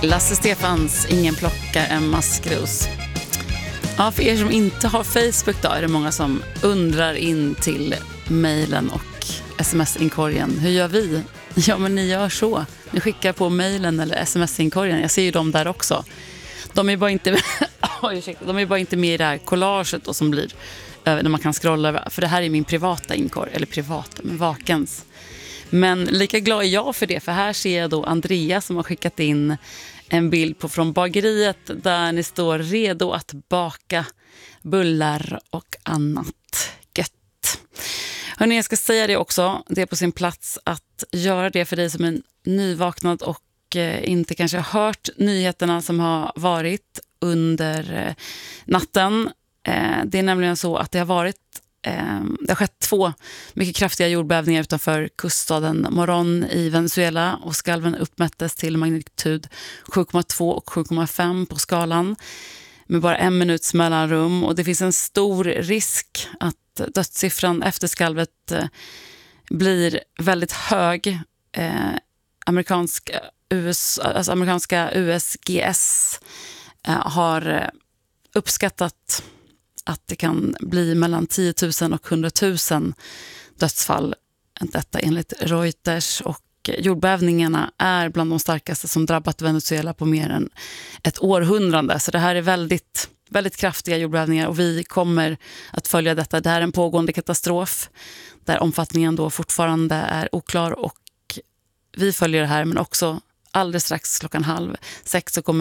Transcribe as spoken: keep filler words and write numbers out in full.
Lasse Stefans Ingen plockar en maskros. Ja, för er som inte har Facebook då är det många som undrar in till mejlen och sms-inkorgen. Hur gör vi? Ja, men ni gör så. Ni skickar på mejlen eller sms-inkorgen. Jag ser ju dem där också. De är bara inte Oj, ursäkta. De är bara inte med i det här collaget då, som blir när man kan scrolla över. För det här är min privata inkorg. Eller privata, men Vakens. Men lika glad är jag för det. För här ser jag då Andrea som har skickat in en bild på från bageriet där ni står redo att baka bullar och annat gött. Hörrni, jag ska säga det också. Det är på sin plats att göra det för dig som är nyvaknad och eh, inte kanske har hört nyheterna som har varit under eh, natten. Eh, det är nämligen så att det har varit eh, det har skett två mycket kraftiga jordbävningar utanför kuststaden Morón i Venezuela och skalven uppmättes till magnitud sju komma två och sju komma fem på skalan med bara en minuts mellanrum, och det finns en stor risk att dödssiffran efter skalvet eh, blir väldigt hög. Eh, amerikanska, U S, alltså amerikanska U S G S eh, har uppskattat att det kan bli mellan tio tusen och hundra tusen dödsfall, detta enligt Reuters, och jordbävningarna är bland de starkaste som drabbat Venezuela på mer än ett århundrade. Så det här är väldigt, väldigt kraftiga jordbävningar och vi kommer att följa detta. Det här är en pågående katastrof där omfattningen då fortfarande är oklar, och vi följer det här, men också alldeles strax klockan halv sex så kommer